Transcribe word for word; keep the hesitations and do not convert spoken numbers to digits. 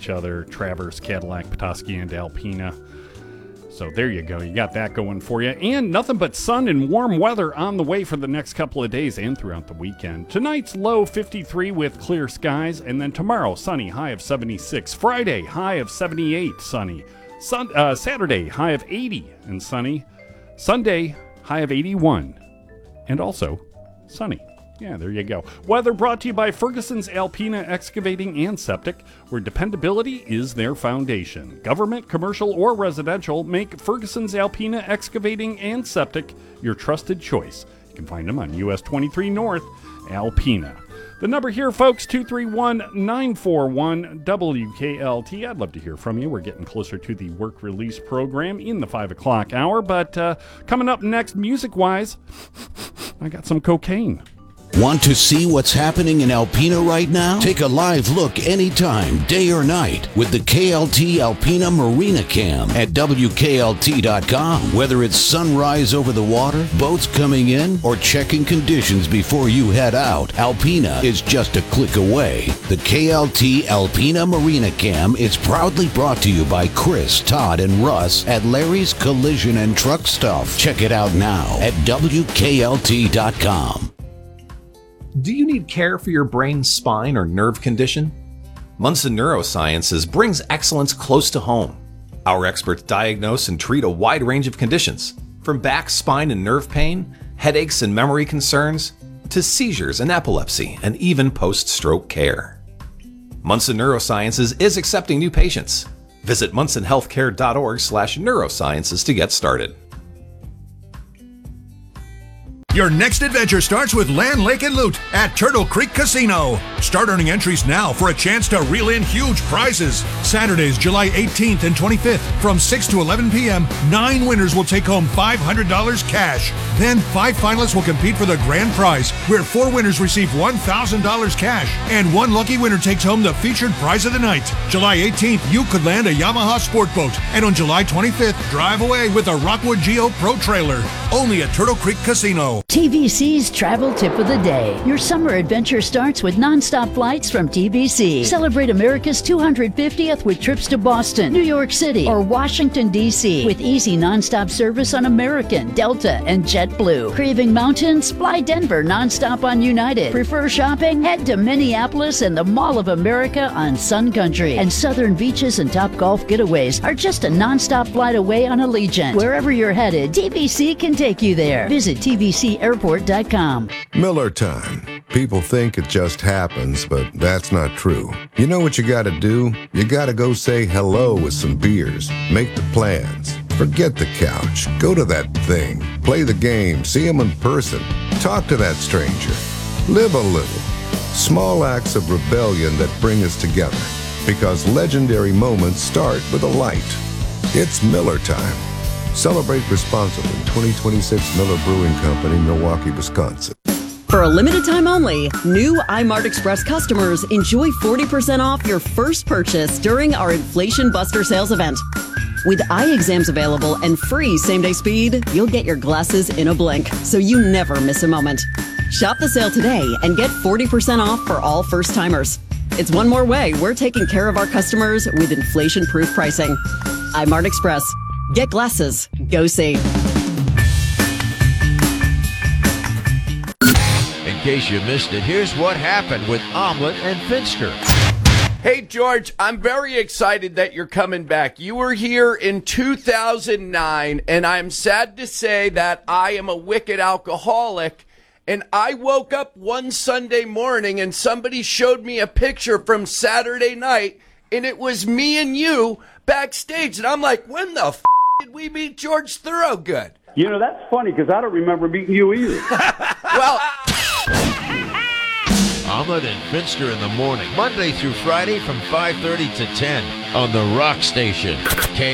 each other. Traverse, Cadillac, Petoskey, and Alpena. So there you go. You got that going for you. And nothing but sun and warm weather on the way for the next couple of days and throughout the weekend. Tonight's low fifty-three with clear skies. And then tomorrow, sunny, high of seventy-six. Friday, high of seventy-eight, sunny. Sun, uh, Saturday, high of eighty and sunny. Sunday, high of eighty-one. And also sunny. Yeah, there you go. Weather brought to you by Ferguson's Alpena Excavating and Septic, where dependability is their foundation. Government, commercial, or residential, make Ferguson's Alpena Excavating and Septic your trusted choice. You can find them on U S twenty-three North, Alpena. The number here, folks, two three one, nine four one, W K L T. I'd love to hear from you. We're getting closer to the work release program in the five o'clock hour, but uh, coming up next, music-wise, I got some cocaine. Want to see what's happening in Alpena right now? Take a live look anytime, day or night, with the K L T Alpena Marina Cam at W K L T dot com. Whether it's sunrise over the water, boats coming in, or checking conditions before you head out, Alpena is just a click away. The K L T Alpena Marina Cam is proudly brought to you by Chris, Todd, and Russ at Larry's Collision and Truck Stuff. Check it out now at W K L T dot com. Do you need care for your brain, spine, or nerve condition? Munson Neurosciences brings excellence close to home. Our experts diagnose and treat a wide range of conditions, from back, spine, and nerve pain, headaches and memory concerns, to seizures and epilepsy, and even post-stroke care. Munson Neurosciences is accepting new patients. Visit munson healthcare dot org slash neurosciences to get started. Your next adventure starts with Land, Lake, and Loot at Turtle Creek Casino. Start earning entries now for a chance to reel in huge prizes. Saturdays, July eighteenth and twenty-fifth from six to eleven p.m., nine winners will take home five hundred dollars cash. Then five finalists will compete for the grand prize, where four winners receive one thousand dollars cash, and one lucky winner takes home the featured prize of the night. July eighteenth, you could land a Yamaha sport boat, and on July twenty-fifth, drive away with a Rockwood Geo Pro trailer. Only at Turtle Creek Casino. T B C's Travel Tip of the Day. Your summer adventure starts with nonstop flights from T B C. Celebrate America's two hundred fiftieth with trips to Boston, New York City, or Washington, D C with easy nonstop service on American, Delta, and JetBlue. Craving mountains? Fly Denver nonstop on United. Prefer shopping? Head to Minneapolis and the Mall of America on Sun Country. And southern beaches and top golf getaways are just a nonstop flight away on Allegiant. Wherever you're headed, T B C can take you there. Visit T B C airport dot com. Miller time. People think it just happens, but that's not true. You know what you gotta do? You gotta go say hello with some beers. Make the plans. Forget the couch. Go to that thing. Play the game. See them in person. Talk to that stranger. Live a little. Small acts of rebellion that bring us together. Because legendary moments start with a light. It's Miller time. Celebrate responsibly. twenty twenty-six Miller Brewing Company, Milwaukee, Wisconsin. For a limited time only, new iMart Express customers enjoy forty percent off your first purchase during our Inflation Buster sales event. With eye exams available and free same-day speed, you'll get your glasses in a blink, so you never miss a moment. Shop the sale today and get forty percent off for all first-timers. It's one more way we're taking care of our customers with inflation-proof pricing. iMart Express. Get glasses. Go see. In case you missed it, here's what happened with Omelet and Finster. Hey, George, I'm very excited that you're coming back. You were here in two thousand nine, and I'm sad to say that I am a wicked alcoholic. And I woke up one Sunday morning, and somebody showed me a picture from Saturday night, and it was me and you backstage. And I'm like, when the f*** did we meet George Thorogood? You know, that's funny because I don't remember meeting you either. Well, Omelet and Finster in the morning, Monday through Friday from five thirty to ten on the Rock Station. K